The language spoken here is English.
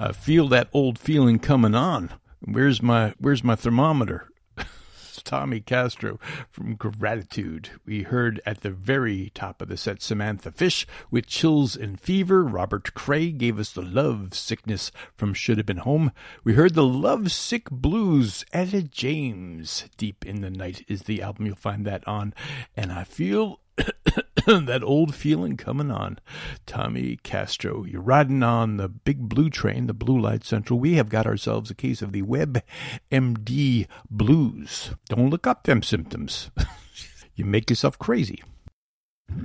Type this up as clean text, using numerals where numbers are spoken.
I feel that old feeling coming on. Where's my thermometer? Tommy Castro from Gratitude. We heard at the very top of the set Samantha Fish with Chills and Fever. Robert Cray gave us the Love Sickness from Should Have Been Home. We heard the Love Sick Blues. Etta James, Deep in the Night is the album. You'll find that on. And I feel that old feeling coming on. Tommy Castro, you're riding on the big blue train, the Blue Light Central. We have got ourselves a case of the WebMD blues. Don't look up them symptoms. You make yourself crazy.